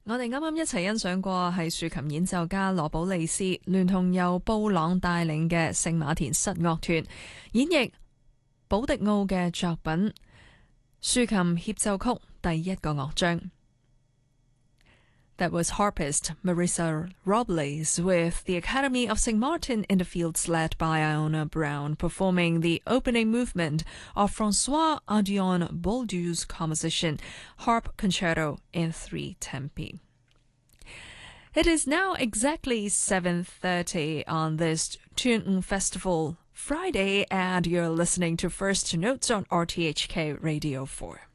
我哋啱啱一齊欣賞過係豎琴演奏家羅寶利斯聯同由布朗帶領嘅聖馬田室樂團演繹保迪奧嘅作品豎琴協奏曲第一個樂章。That was harpist Marissa Robles with the Academy of St. Martin in the Fields led by Iona Brown performing the opening movement of François Adion Bouldu's composition Harp Concerto in 3 tempi. It is now exactly 7:30 on this Tune Festival Friday, and you're listening to First Notes on RTHK Radio 4.